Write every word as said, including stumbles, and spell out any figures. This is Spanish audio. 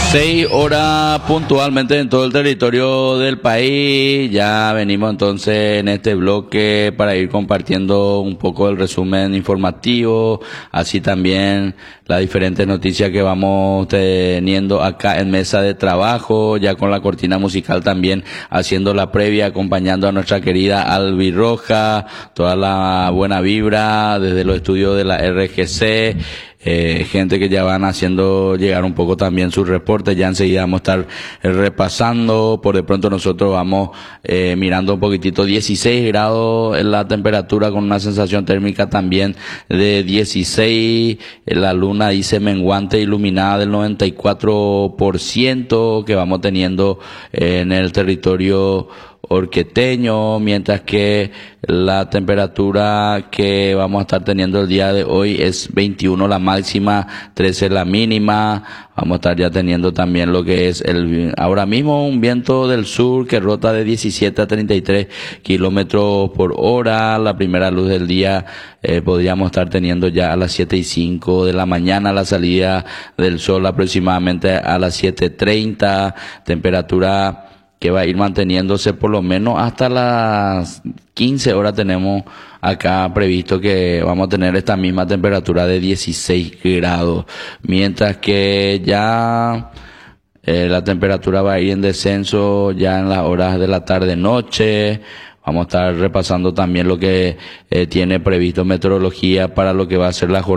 Seis horas puntualmente en todo el territorio del país. Ya venimos entonces en este bloque para ir compartiendo un poco el resumen informativo, así también las diferentes noticias que vamos teniendo acá en mesa de trabajo, ya con la cortina musical también haciendo la previa, acompañando a nuestra querida Albi Roja, toda la buena vibra desde los estudios de la R G C. Eh, gente que ya van haciendo llegar un poco también sus reportes, ya enseguida vamos a estar eh, repasando. Por de pronto nosotros vamos eh, mirando un poquitito, dieciséis grados en la temperatura con una sensación térmica también de dieciséis, la luna dice menguante iluminada del noventa y cuatro por ciento que vamos teniendo eh, en el territorio orqueteño, mientras que la temperatura que vamos a estar teniendo el día de hoy es veintiuno la máxima, trece la mínima. Vamos a estar ya teniendo también lo que es el ahora mismo un viento del sur que rota de diecisiete a treinta y tres kilómetros por hora. La primera luz del día eh, podríamos estar teniendo ya a las siete y cinco de la mañana, la salida del sol aproximadamente a las siete treinta, temperatura que va a ir manteniéndose por lo menos hasta las quince horas. Tenemos acá previsto que vamos a tener esta misma temperatura de dieciséis grados, mientras que ya eh, la temperatura va a ir en descenso ya en las horas de la tarde-noche. Vamos a estar repasando también lo que eh, tiene previsto meteorología para lo que va a ser la jornada